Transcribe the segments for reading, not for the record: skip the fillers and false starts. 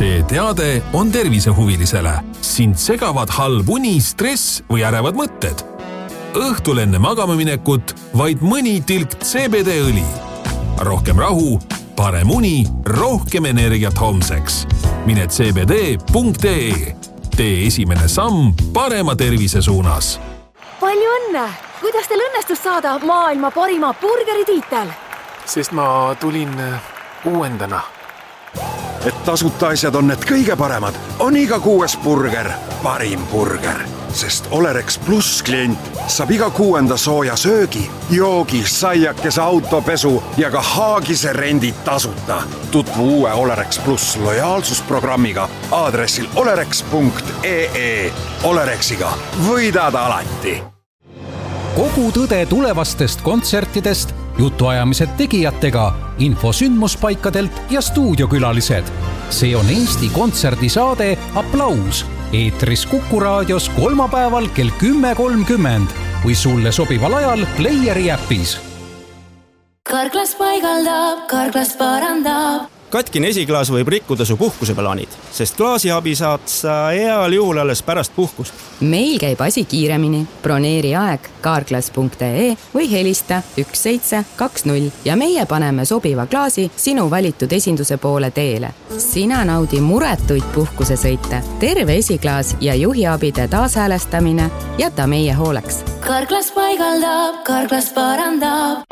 See teade on tervisehuvilisele. Sind segavad halb uni, stress või ärevad mõtted. Õhtul enne magama minekut vaid mõni tilk CBD-õli. Rohkem rahu, parem uni, rohkem energiat homseks. Mine cbd.ee. Tee esimene samm parema tervise suunas. Palju õnne! Kuidas teil õnnestus saada maailma parima burgeritiitel? Sest ma tulin uuendana. Et tasuta asjad on need kõige paremad, on iga 6. burger parim burger. Sest Olerex Plus klient saab iga 6. sooja söögi, joogi, saiakese, autopesu ja ka haagise rendid tasuta. Tutvu uue Olerex Plus lojaalsusprogrammiga aadressil olerex.ee. Olerexiga võidad alati. Kogu tõde tulevastest kontsertidest, jutuajamised tegijatega, info sündmuspaikadelt ja stuudiokülalised. See on Eesti kontserdisaade Applaus. Eetris Kuku raadios kolmapäeval kell 10.30 või sulle sobival ajal Playeri äpis. Karklas paigaldab, Karklas parandab. Katkine esiklaas võib rikkuda su puhkuseplaanid, sest klaasiabi saad sa heal juhul alles pärast puhkust. Meil käib asi kiiremini. Broneeri aeg karklas.ee või helista 1720 ja meie paneme sobiva klaasi sinu valitud esinduse poole teele. Sina naudi muretuid puhkusesõite, terve esiklaas ja juhiabide taashäälestamine jäta meie hooleks. Karklas paigaldab, Karklas parandab.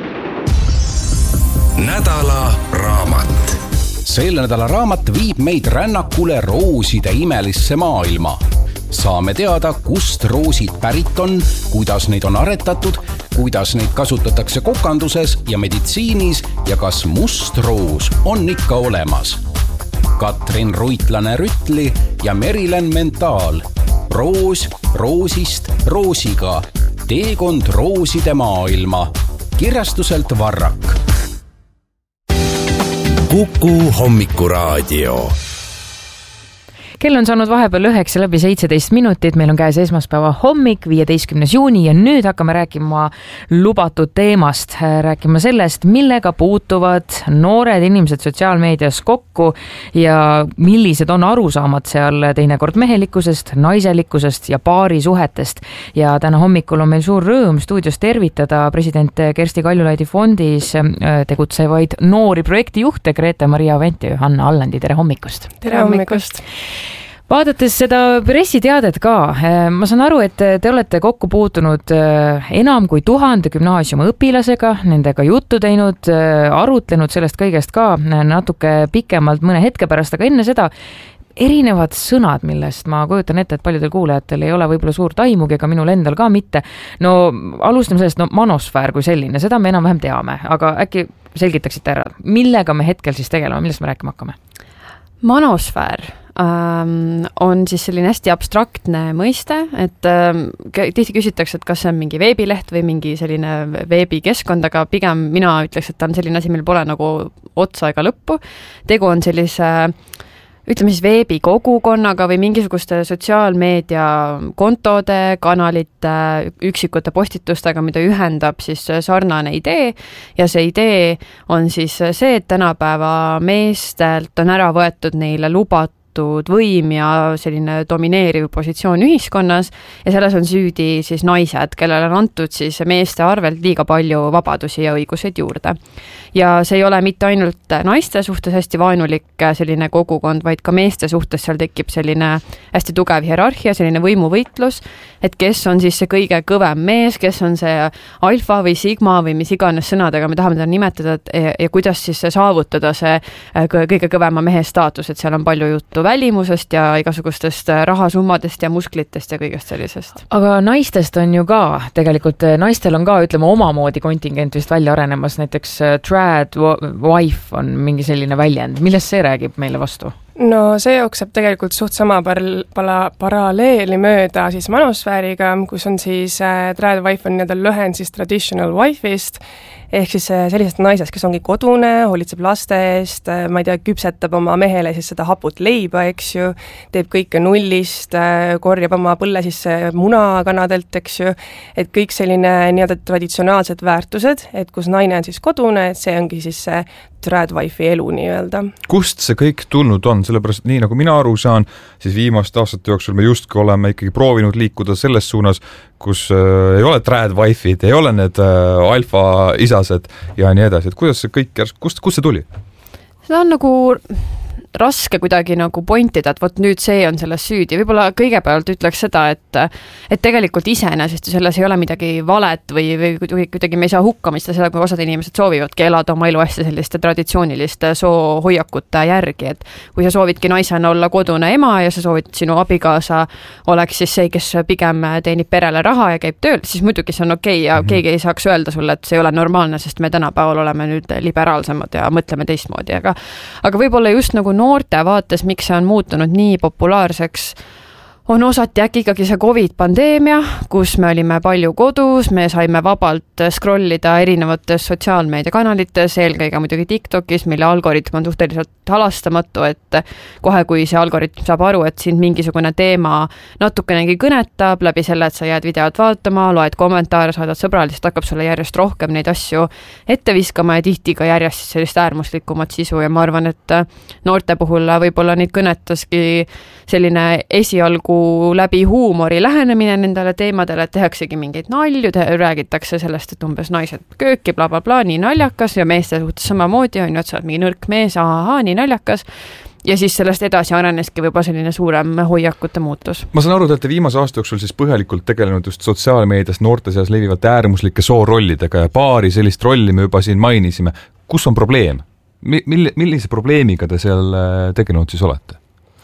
Nädala raamat. Selle nädala raamat viib meid rännakule rooside imelisse maailma. Saame teada, kust roosid pärit on, kuidas neid on aretatud, kuidas neid kasutatakse kokanduses ja meditsiinis ja kas must roos on ikka olemas. Katrin Ruitlane-Rütli ja Merilen Mentaal. Roos roosist roosiga. Teekond rooside maailma. Kirjastuselt Varrak. Kuku hommikuraadio. Kell on saanud vahepeal 9:17 minutit, meil on käes esmaspäeva hommik, 15. juuni ja nüüd hakkame rääkima lubatud teemast, rääkima sellest, millega puutuvad noored inimesed sotsiaalmeedias kokku ja millised on arusaamad seal teinekord mehelikkusest, naiselikkusest ja paarisuhetest. Ja täna hommikul on meil suur rõõm stuudios tervitada president Kersti Kaljulaidi fondis tegutsevaid noori projektijuhte Grete-Maria Vent ja Johanna Allandi. Tere hommikust! Tere hommikust! Vaadates seda pressiteadet ka, ma saan aru, et te olete kokku puutunud enam kui 1000 gümnaasiumi õpilasega, nendega juttu teinud, arutlenud sellest kõigest ka natuke pikemalt mõne hetke pärast, aga enne seda erinevad sõnad, millest ma kujutan ette, et paljudel kuulajatel ei ole võib-olla suurt aimugi, ega minul endal ka mitte. No alustame sellest, manosfäär kui selline, seda me enam-vähem teame, aga äkki selgitaksite ära, millega me hetkel siis tegeleme, millest me rääkima hakkame? Manosfäär on siis selline hästi abstraktne mõiste, et tihti küsitakse, et kas see on mingi veebileht või mingi selline veebikeskkond, aga pigem mina ütleks, et ta on selline asi, mil pole nagu otsa ega lõppu. Tegu on sellise, ütleme siis veebikogukonnaga või mingisuguste sotsiaalmeedia kontode, kanalite, üksikute postitustega, mida ühendab siis sarnane idee ja see idee on siis see, et tänapäeva meestelt on ära võetud neile lubatud võim ja selline domineeriv positsioon ühiskonnas ja selles on süüdi siis naised, kellele on antud siis meeste arvelt liiga palju vabadusi ja õiguseid juurde. Ja see ei ole mitte ainult naiste suhtes hästi vaenulik selline kogukond, vaid ka meeste suhtes seal tekib selline hästi tugev hierarhia, selline võimuvõitlus, et kes on siis see kõige kõvem mees, kes on see alfa või sigma või mis iganes sõnadega me tahame teda nimetada ja kuidas siis saavutada see kõige kõvema mehe staatus, et seal on palju juttu välimusest ja igasugustest rahasummadest ja musklitest ja kõigest sellisest. Aga naistest on ju ka, tegelikult naistel on ka, ütleme, omamoodi kontingent vist välja arenemas, näiteks trad wife on mingi selline väljend. Millest see räägib meile vastu? No see jookseb tegelikult suht sama paralleeli mööda siis manosfääriga, kus on siis trad wife on lühend siis traditional wife'ist, ehk siis sellisest naisest, kes ongi kodune, hoolitseb laste eest, ma ei tea, küpsetab oma mehele siis seda haput leiba, eks ju, teeb kõike nullist, korjab oma põlle sisse munakanadelt, eks ju, et kõik selline nii-öelda traditsionaalsed väärtused, et kus naine on siis kodune, et see ongi siis see tradwife'i elu nii-öelda. Kust see kõik tulnud on? Sellepärast nii nagu mina aru saan, siis viimaste aastate jooksul me justkui oleme ikkagi proovinud liikuda selles suunas, kus ei ole tradwife'id, ei ole need alfa isased ja nii edasi. Et kuidas see kõik, kust see tuli? Seda on nagu raske kuidagi nagu pointida, et vot nüüd see on selles süüdi. Võib-olla kõigepealt ütleks seda, et tegelikult iseenesest selles ei ole midagi valet või kuidagi me ei saa hukkamista seda, kui osad inimesed soovivadki elada oma elu hästi selliste traditsiooniliste soohoiakute järgi, et kui sa soovidki naisena olla kodune ema ja sa soovid sinu abikaasa oleks siis see, kes pigem teenib perele raha ja käib tööl, siis muidugi see on okei ja keegi ei saaks öelda sulle, et see ei ole normaalne, sest me tänapäeval oleme nüüd liberaalsemad ja mõtleme teistmoodi, aga võib-olla just nagu noorte vaates, miks see on muutunud nii populaarseks, on osati äkki ikkagi see COVID-pandeemia, kus me olime palju kodus, me saime vabalt scrollida erinevates sotsiaalmeediakanalites, eelkõige muidugi TikTokis, mille algoritm on suhteliselt halastamatu, et kohe kui see algoritm saab aru, et sind mingisugune teema natukenegi kõnetab läbi selle, et sa jääd videot vaatama, loed kommentaare, saadad sõbrali, siis hakkab sulle järjest rohkem neid asju ette viskama ja tihti ka järjest sellist äärmuslikumat sisu ja ma arvan, et noorte puhul võib-olla neid kõnetaski selline esialgu läbi huumori lähenemine nendele teemadele, et tehaksegi mingeid nalju, räägitakse sellest, et umbes naised kööki, bla bla bla, nii naljakas ja meeste suhtes samamoodi on ju, et sa oled mingi nõrk mees, nii naljakas. Ja siis sellest edasi areneski võib-olla selline suurem hoiakute muutus. Ma saan aru, et viimase aasta jooksul siis põhjalikult tegelenud just sotsiaalmeedias noorte seas levivate äärmuslike soorollidega ja paari sellist rolli me juba siin mainisime. Kus on probleem? Millise probleemiga te seal tegelenud siis olete?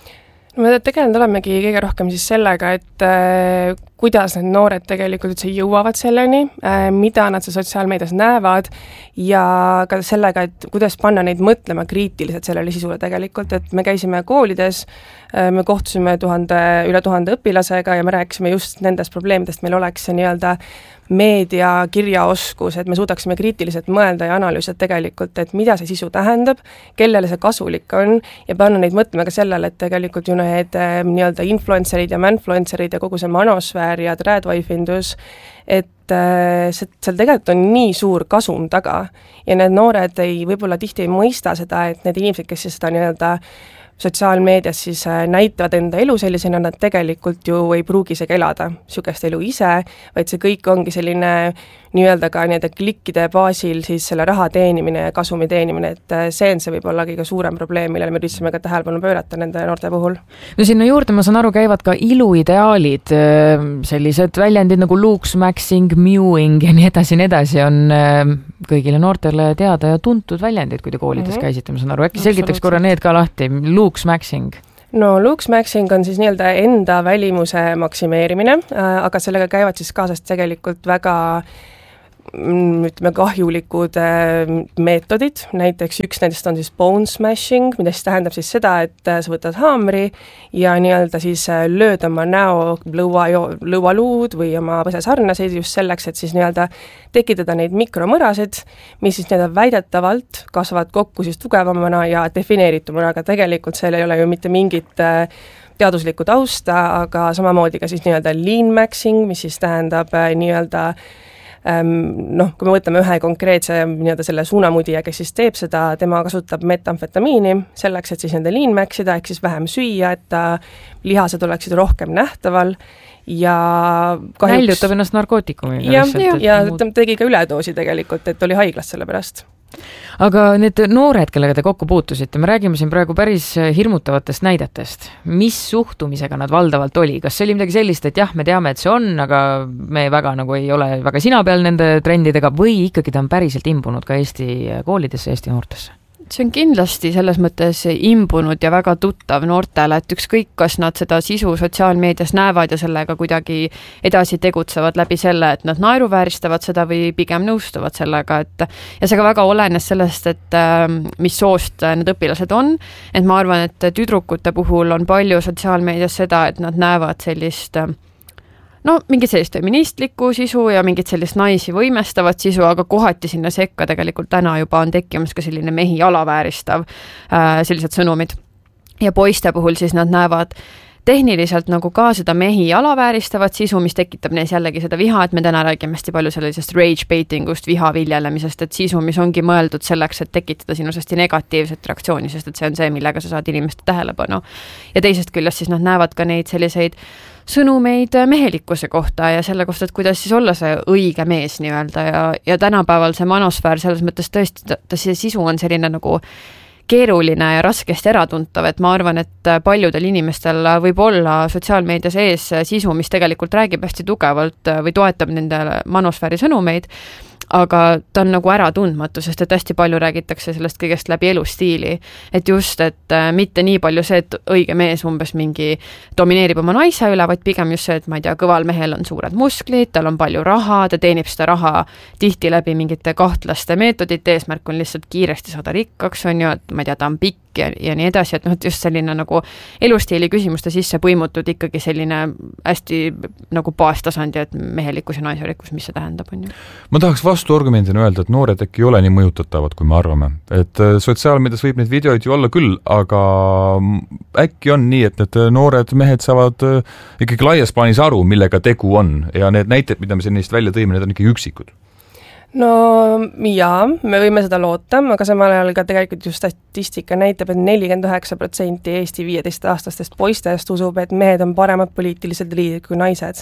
Me tegelenud olemegi kõige rohkem siis sellega, et kuidas need noored tegelikult üldse jõuavad selleni, mida nad sotsiaalmeedias näevad ja ka sellega, et kuidas panna neid mõtlema kriitiliselt sellele sisule tegelikult, et me käisime koolides, me kohtusime üle 1000 õpilasega ja me rääkisime just nendest probleemidest, meil oleks see nii-öelda meedia kirjaoskus, et me suudaksime kriitiliselt mõelda ja analüüsida tegelikult, et mida see sisu tähendab, kellele see kasulik on ja panna neid mõtlema ka sellele, et tegelikult ju need nii-öelda influencerid ja manfluencerid ja kogu see manosfäär ja tradwife-indus, et seal tegelikult on nii suur kasum taga ja need noored võib-olla tihti ei mõista seda, et need inimesed, kes seda nii-öelda sotsiaalmeedias siis näitavad enda elu sellisena, nad tegelikult ju ei pruugi isegi elada sugust elu ise, vaid see kõik ongi selline nii-öelda ka nii-öelda klikkide baasil siis selle raha teenimine ja kasumi teenimine, et see on see võib-olla kõige suurem probleem, millele me üritasime ka tähelepanu pöörata nende noorte puhul. No sinna juurde, ma saan aru, käivad ka iluideaalid, sellised väljendid nagu looksmaxing, mewing ja nii edasi on kõigile noortele teada ja tuntud väljendid, kui te koolides käisite, ma saan aru, äkki selgitaks korra need ka lahti, looksmaxing? No looksmaxing on siis nii-öelda enda välimuse maksimeerimine, aga sellega käivad siis kaasas tegelikult väga ütleme kahjulikud meetodid, näiteks üks nendest on siis bone smashing, mida siis tähendab siis seda, et sa võtad haamri ja nii-öelda siis lööd oma näo lõualuud või oma põsesarnaseid just selleks, et siis nii-öelda tekitada neid mikromõrasid, mis siis nii-öelda väidetavalt kasvavad kokku siis tugevamana ja defineeritumana, aga tegelikult seal ei ole ju mitte mingit teaduslikku tausta, aga samamoodi ka siis nii-öelda lean maxing, mis siis tähendab nii-öelda kui me võtame ühe konkreetse nii-öelda selle suunamudija, kes siis teeb seda, tema kasutab metamfetamiini selleks, et siis nende lean maxida, ehk siis vähem süüa, et lihased oleksid rohkem nähtaval ja kahjuks väljutab ennast narkootikumi. Ja ta tegi ka üledoosi tegelikult, et oli haiglas selle pärast. Aga need noored, kellega te kokku puutusite, me räägime siin praegu päris hirmutavatest näidetest. Mis suhtumisega nad valdavalt oli? Kas see oli midagi sellist, et jah, me teame, et see on, aga me väga nagu ei ole väga sina peal nende trendidega või ikkagi ta on päriselt imbunud ka Eesti koolidesse, Eesti noortesse? See on kindlasti selles mõttes imbunud ja väga tuttav noortele, et ükskõik, kas nad seda sisu sotsiaalmeedias näevad ja sellega kuidagi edasi tegutsevad läbi selle, et nad naeruvääristavad seda või pigem nõustuvad sellega, et ja see ka väga olenes sellest, et mis soost need õpilased on, et ma arvan, et tüdrukute puhul on palju sotsiaalmeedias seda, et nad näevad sellist no mingit sellist feministlikku sisu ja mingit sellist naisi võimestavat sisu, aga kohati sinna sekka tegelikult täna juba on tekkimas ka selline mehi alavääristav sellised sõnumid. Ja poiste puhul siis nad näevad tehniliselt nagu ka seda mehi alavääristavat sisu, mis tekitab neis jällegi seda viha, et me täna räägime hästi palju sellisest rage baitingust, viha viljelemisest, et sisu, mis ongi mõeldud selleks, et tekitada sinust hästi negatiivset reaktsiooni, sest et see on see, millega sa saad inimeste tähelepanu. Ja teisest küljest siis nad näevad ka neid selliseid sõnumeid mehelikkuse kohta ja selle kohta, et kuidas siis olla see õige mees nii-öelda ja tänapäeval see manosfäär selles mõttes tõesti, see sisu on selline nagu keeruline ja raskesti äratuntav, et ma arvan, et paljudel inimestel võib olla sotsiaalmeedias ees sisu, mis tegelikult räägib hästi tugevalt või toetab nende manosfääri sõnumeid, aga ta on nagu ära tundmatu, sest et hästi palju räägitakse sellest kõigest läbi elustiili. Et just, et mitte nii palju see, et õige mees umbes mingi domineerib oma naise üle, vaid pigem just see, et ma ei tea, kõval mehel on suured musklid, tal on palju raha, ta teenib seda raha tihti läbi mingite kahtlaste meetodite, eesmärk on lihtsalt kiiresti saada rikkaks, on ju, et ma ei tea, ta on pikk ja nii edasi, et noh, et just selline nagu elustiili küsimuste sisse põimutud ikkagi selline hästi nagu baastasandi, et mehelikkus ja naiselikus, mis see tähendab, on ju. Ma tahaks vastuargumendina öelda, et noored äkki ei ole nii mõjutatavad, kui me arvame. Et sotsiaalmeedias võib neid videoid ju olla küll, aga äkki on nii, et need noored mehed saavad ikkagi laias plaanis aru, millega tegu on ja need näited, mida me neist välja tõime, need on ikkagi üksikud. No jaa, me võime seda loota, aga samal ajal ka tegelikult just statistika näitab, et 49% Eesti 15-aastastest poistest usub, et mehed on paremad poliitilised liidrid kui naised.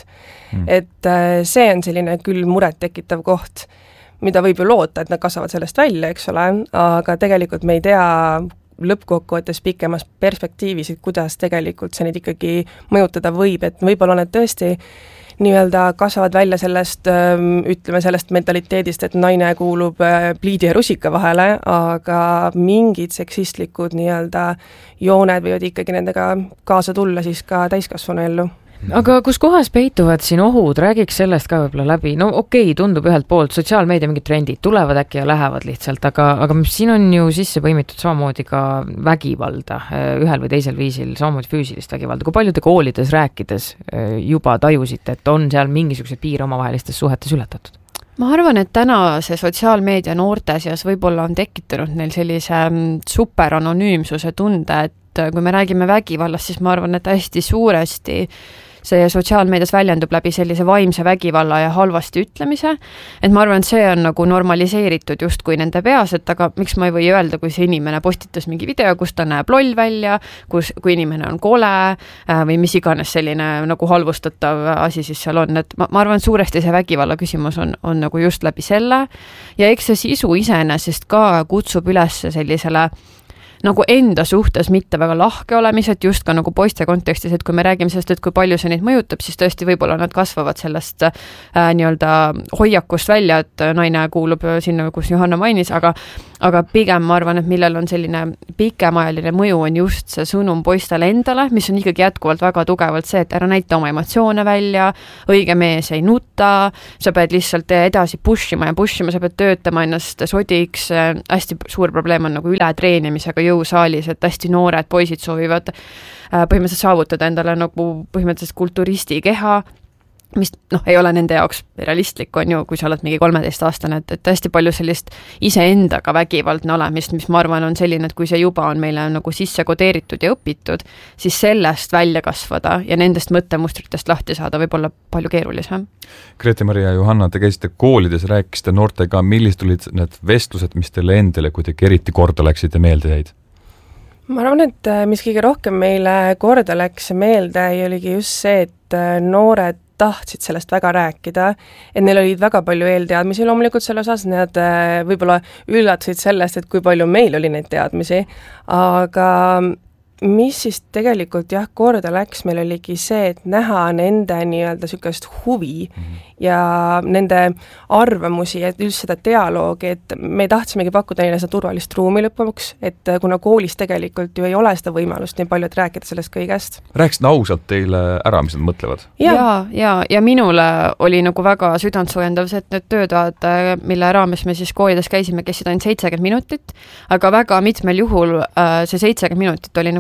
Et see on selline küll muret tekitav koht, mida võib ju loota, et nad kasvavad sellest välja, eks ole, aga tegelikult me ei tea lõppkokkuvõttes pikemas perspektiivis, et kuidas tegelikult see neid ikkagi mõjutada võib, et võib-olla need tõesti nii-öelda kasvavad välja sellest, ütleme sellest mentaliteedist, et naine kuulub pliidi ja rusika vahele, aga mingid seksistlikud nii-öelda jooned võivad ikkagi nendega kaasa tulla siis ka täiskasvanu ellu. Aga kus kohas peituvad siin ohud, räägiks sellest ka võib-olla läbi. No okei, tundub ühelt poolt sotsiaalmeedia mingid trendid tulevad äkki ja lähevad lihtsalt, aga siin on ju sisse põimitud samamoodi ka vägivalda ühel või teisel viisil, samamoodi füüsilist vägivalda. Kui palju te koolides rääkides juba tajusite, et on seal mingisugused piir omavahelistes suhetes ületatud? Ma arvan, et täna see sotsiaalmeedia noorte seas võib-olla on tekitanud neil sellise superanonüümsuse tunde, et kui me räägime vägivallast, siis ma arvan, et hästi suuresti see sotsiaalmeedias väljendub läbi sellise vaimse vägivalla ja halvasti ütlemise, et ma arvan, et see on nagu normaliseeritud just kui nende peas, et aga miks ma ei või öelda, kui see inimene postitas mingi video, kus ta näeb loll välja, kui inimene on kole või mis iganes selline nagu halvustatav asi siis seal on, et ma arvan, et suuresti see vägivalla küsimus on nagu just läbi selle ja eks see sisu iseenesest ka kutsub üles sellisele nagu enda suhtes mitte väga lahke olemiset, just ka nagu poiste kontekstis, et kui me räägime sellest, et kui palju see neid mõjutab, siis tõesti võib-olla nad kasvavad sellest nii-öelda hoiakust välja, et naine kuulub sinna, kus Johanna mainis, aga pigem ma arvan, et millel on selline pikemajaline mõju on just see sõnum poistele endale, mis on ikkagi jätkuvalt väga tugevalt see, et ära näita oma emotsioone välja, õige mees ei nuta, sa pead lihtsalt edasi pushima, sa pead töötama ennast sodiks, hästi suur probleem on nagu ületreenimisega jõusaalis, et hästi noored poisid soovivad põhimõtteliselt saavutada endale nagu põhimõtteliselt kulturisti keha, mis ei ole nende jaoks realistlik, on ju, kui sa oled mingi 13-aastane, et hästi palju sellist iseendaga vägivaldne olemist, mis ma arvan on selline, et kui see juba on meile nagu sisse kodeeritud ja õpitud, siis sellest välja kasvada ja nendest mõttemustritest lahti saada võib olla palju keerulisem. Grete-Maria ja Johanna, te käisite koolides, rääkisite noortega, millised olid need vestlused, mis teile endale kuidagi eriti korda läksid ja meelde jäid? Ma arvan, et mis kõige rohkem meile korda läks meelde oligi just see, et noored tahtsid sellest väga rääkida, et neil olid väga palju eelteadmisi loomulikult selle osas, nad võib-olla üllatasid sellest, et kui palju meil oli neid teadmisi, aga mis siis tegelikult korda läks, meil oligi see, et näha nende nii-öelda sükest huvi ja nende arvamusi, et üldse seda dialoogi, et me tahtsimegi pakkuda neile seda turvalist ruumi lõpuks, et kuna koolis tegelikult ju ei ole seda võimalust nii palju, et rääkida sellest kõigest. Rääkisid ausalt teile ära, mis nad mõtlevad? Ja minule oli nagu väga südantsoojendav see, et need töötoad, mille raames me siis koolides käisime, käisid ainult 70 minutit, aga väga mitmel juhul see 70 minutit oli nagu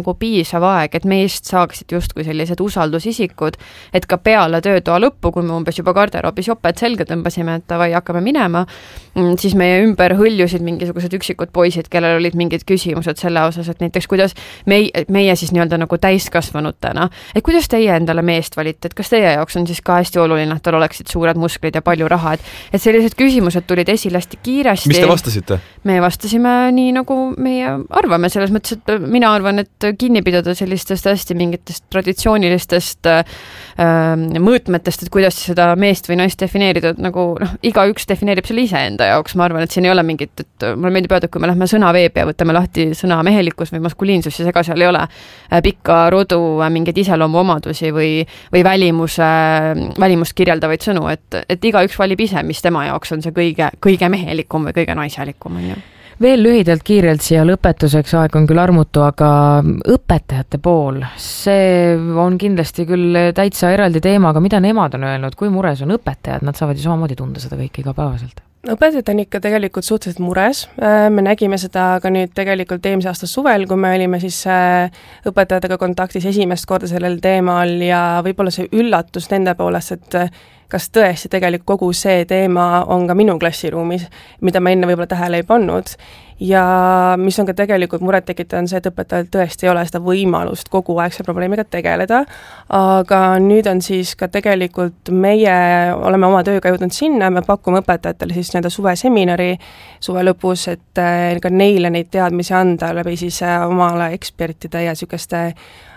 nagu piisav aeg, et meist saaksid justkui sellised usaldusisikud, et ka peale töötoa lõppu, kui me umbes juba garderoobis joped selga tõmbasime, et davai, hakkame minema, siis meie ümber hõljusid mingisugused üksikud poisid, kellel olid mingid küsimused selle osas, et näiteks kuidas meie siis nii-öelda nagu täiskasvanutena, et kuidas teie endale meest valite, et kas teie jaoks on siis ka hästi oluline, et tal oleksid suured musklid ja palju raha, et sellised küsimused tulid esile hästi kiiresti. Mis te vastasite? Me vastasime nii, nagu meie arvame, selles mõttes, et mina arvan, et kinni pidada sellistest hästi mingitest traditsioonilistest mõõtmetest, et kuidas seda meest või naist defineerida, et nagu igaüks defineerib selle ise enda jaoks, ma arvan, et siin ei ole mingit, et mulle meeldib öelda, kui me lähme sõna veebi ja võtame lahti sõna mehelikkus või maskuliinsus, siis ega seal ei ole pikka rodu mingeid iseloomuomadusi või välimust kirjeldavaid sõnu, et igaüks valib ise, mis tema jaoks on see kõige mehelikum või kõige naiselikum, on ju. Veel lühidalt kiirelt siia lõpetuseks, aeg on küll armutu, aga õpetajate pool, see on kindlasti küll täitsa eraldi teema, aga mida nemad on öelnud, kui mures on õpetajad, nad saavad ju samamoodi tunda seda kõike igapäevaselt? Õpetajad on ikka tegelikult suhteliselt mures, me nägime seda ka nüüd tegelikult eelmise aasta suvel, kui me olime siis õpetajatega kontaktis esimest korda sellel teemal ja võib-olla see üllatus nende poolest, et kas tõesti tegelikult kogu see teema on ka minu klassiruumis, mida ma enne võib-olla tähele ei pannud. Ja mis on ka tegelikult muret tekitav, on see, et õpetajal tõesti ei ole seda võimalust kogu aeg selle probleemiga tegeleda, aga nüüd on siis ka tegelikult meie oleme oma tööga jõudnud sinna, me pakume õpetajatele siis nii-öelda suveseminari suve lõpus, et ka neile neid teadmisi anda läbi siis omale ekspertide ja niisuguste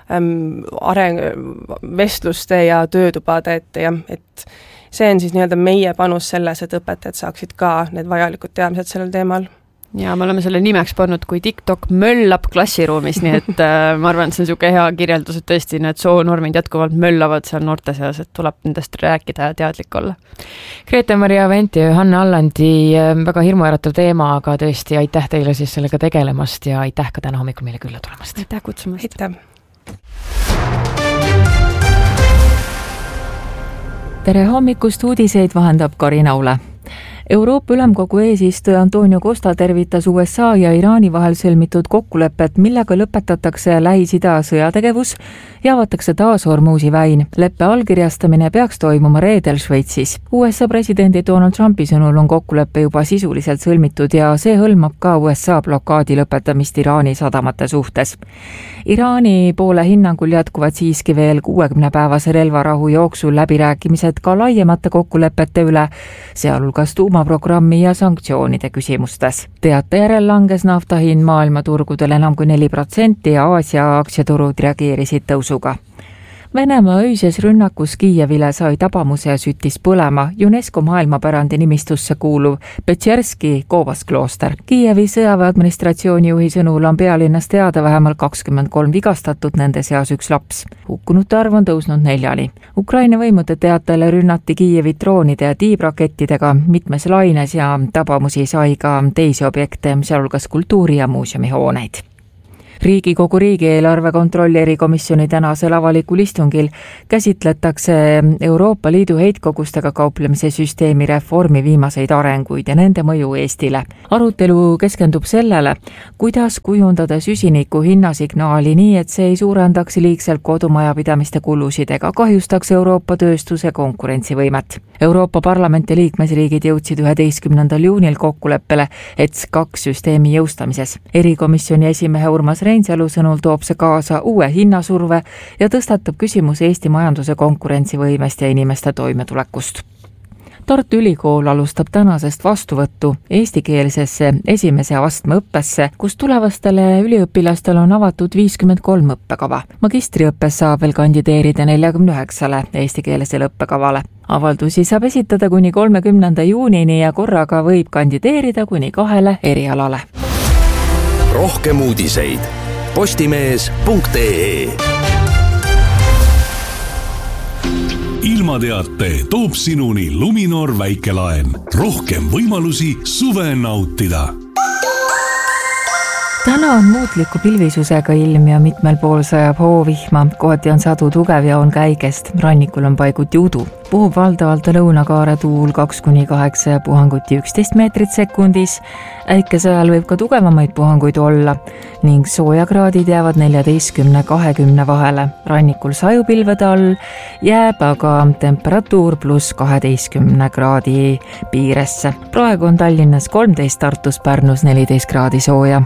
vestluste ja töötubade, et see on siis nii-öelda meie panus selles, et õpetajad saaksid ka need vajalikud teadmised sellel teemal. Ja me oleme selle nimeks pannud, kui TikTok möllab klassiruumis, nii et ma arvan, et see on niisugune hea kirjeldus, et tõesti need soonormid jätkuvalt möllavad seal noorte seas, et tuleb nendest rääkida ja teadlik olla. Grete-Maria Venti ja Hanne Allandi väga hirmuäratav teema, aga tõesti aitäh teile siis sellega tegelemast ja aitäh ka täna hommikul meile külla tulemast. Aitäh kutsumast. Aitäh. Tere hommikust, uudiseid vahendab Karin Aule. Euroopa Ülemkogu eesistuja Antonio Costa tervitas USA ja Iraani vahel sõlmitud kokkulepet, millega lõpetatakse Lähis-Ida sõjategevus ja avatakse taas Hormuzi väin. Leppe allkirjastamine peaks toimuma reedel Šveitsis. USA presidendi Donald Trumpi sõnul on kokkulepe juba sisuliselt sõlmitud ja see hõlmab ka USA blokaadi lõpetamist Iraani sadamate suhtes. Iraani poole hinnangul jätkuvad siiski veel 60-päevase relvarahu jooksul läbirääkimised ka laiemate kokkulepete üle, sealhulgas tuumaprogrammi ja sanktsioonide küsimustes. Teate järel langes nafta hind maailmaturgudel enam kui 4% ja Aasia aktsiaturud reageerisid tõusuga. Venemaa öises rünnakus Kiievile sai tabamuse ja süttis põlema UNESCO maailmapärandi nimistusse kuuluv Petšerski Kovask-klooster. Kiievi sõjaväeadministratsiooni juhi sõnul on pealinnas teada vähemalt 23 vigastatud, nende seas üks laps. Hukkunute arv on tõusnud 4. Ukraina võimude teatajale rünnati Kiievi droonide ja tiibrakettidega mitmes laines ja tabamusi sai ka teisi objekte, sealhulgas kultuuri- ja muuseumihooneid. Riigikogu riigieelarve kontrolli erikomisjoni tänasel avalikul istungil käsitletakse Euroopa Liidu heitkogustega kauplemise süsteemi reformi viimaseid arenguid ja nende mõju Eestile. Arutelu keskendub sellele, kuidas kujundada süsiniku hinnasignaali nii, et see ei suurendaks liigselt kodumajapidamiste kulusid ega kahjustaks Euroopa tööstuse konkurentsivõimet. Euroopa Parlamenti liikmesriigid jõudsid 11. juunil kokkuleppele ETS2 süsteemi jõustamises. Erikomisjoni esimehe Urmas Reinsalu sõnul toob see kaasa uue hinnasurve ja tõstatab küsimus Eesti majanduse konkurentsivõimest ja inimeste toimetulekust. Tartu Ülikool alustab tänasest vastuvõttu eestikeelsesse esimese astme õppesse, kus tulevastele üliõpilastel on avatud 53 õppekava. Magistriõppes saab veel kandideerida 49 eestikeelsele õppekavale. Avaldusi saab esitada kuni 30. juunini ja korraga võib kandideerida kuni 2 erialale. Rohkem uudiseid postimees.ee. Ilmateate toob sinuni Luminor väikelaen. Rohkem võimalusi suve nautida. Täna on muutliku pilvisusega ilm ja mitmel pool sajab hoovihma. Kohati on sadu tugev ja on käigest. Rannikul on paiguti udu. puhub valdavalt lõunakaare tuul 2-8 ja puhanguti 11 meetrit sekundis. Äikese ajal võib ka tugevamaid puhanguid olla ning soojakraadid jäävad 14-20 vahele. Rannikul sajupilvede all jääb aga temperatuur +12 kraadi piiresse. Praegu on Tallinnas 13, Tartus, Pärnus 14 kraadi sooja.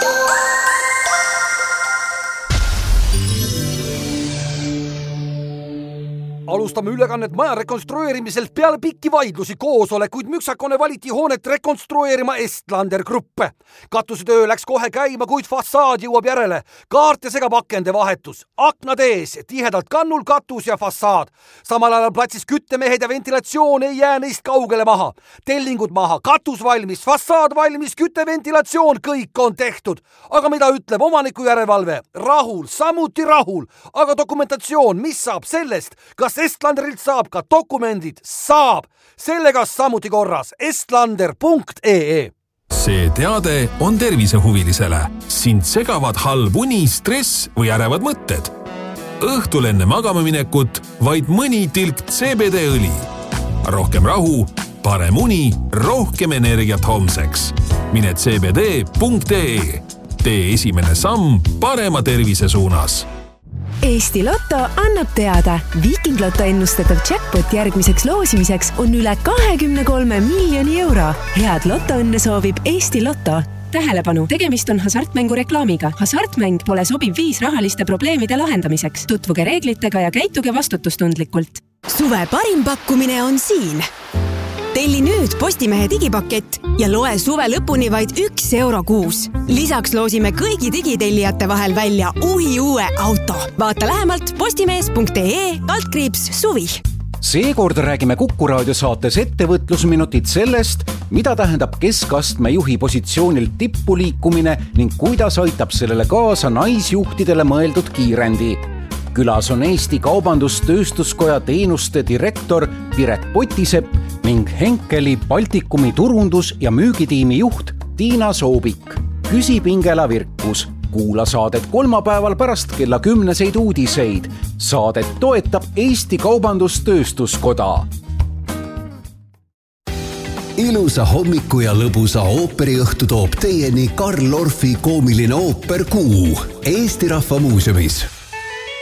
Alustame ülekannet maja rekonstrueerimiselt peale pikki vaidlusi koosolekuid müksakone valiti hoonet rekonstrueerima Estlander Gruppe. Katusetöö läks kohe käima, kuid fassaad jõuab järele. Kaarte segab akende vahetus. Aknad ees, tihedalt kannul katus ja fassaad. Samal ajal platsis küttemehed ja ventilatsioon ei jää neist kaugele maha. Tellingud maha, katus valmis, fassaad valmis, kütteventilatsioon, kõik on tehtud. Aga mida ütleb omaniku järelevalve? Rahul, samuti rahul. Aga dokumentatsioon, mis saab sellest? Kas Estlanderilt saab ka dokumendid? Saab. Sellega samuti korras. Estlander.ee. See teade on tervisehuvilisele. Sind segavad halb uni, stress või ärevad mõtted. Õhtul enne magama minekut vaid mõni tilk CBD õli. Rohkem rahu, parem uni, rohkem energiat homseks. Mine cbd.ee. Tee esimene samm parema tervise suunas. Eesti Lotto annab teada. Viking Lotto ennustatav jackpot järgmiseks loosimiseks on üle 23 miljoni euro. Head Lottoõnne soovib Eesti Lotto. Tähelepanu, tegemist on hasartmängu reklaamiga. Hasartmäng pole sobiv viis rahaliste probleemide lahendamiseks. Tutvuge reeglitega ja käituge vastutustundlikult. Suve parim pakkumine on siin. Telli nüüd Postimehe digipakett ja loe suve lõpuni vaid 1 euro kuus. Lisaks loosime kõigi digitellijate vahel välja uue auto. Vaata lähemalt postimees.ee/suvi. Seekord räägime Kuku Raadio saates ettevõtlusminutit sellest, mida tähendab keskastme juhi positsioonilt tippu liikumine ning kuidas aitab sellele kaasa naisjuhtidele mõeldud kiirendi. Külas on Eesti Kaubandus-Tööstuskoja teenuste direktor Piret Potisepp ning Henkeli Baltikumi turundus- ja müügitiimi juht Tiina Soobik. Küsib Ingela Virkus. Kuula saadet kolmapäeval pärast kella 10 uudiseid. Saadet toetab Eesti Kaubandus-Tööstuskoda. Ilusa hommiku ja lõbusa ooperiõhtu toob teieni Karl Orfi koomiline ooper Kuu Eesti Rahva Muuseumis.